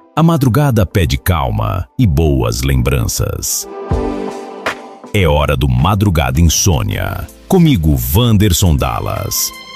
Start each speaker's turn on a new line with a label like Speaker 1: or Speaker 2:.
Speaker 1: A madrugada pede calma e boas lembranças. É hora do Madrugada Insônia. Comigo, Wanderson Dallas.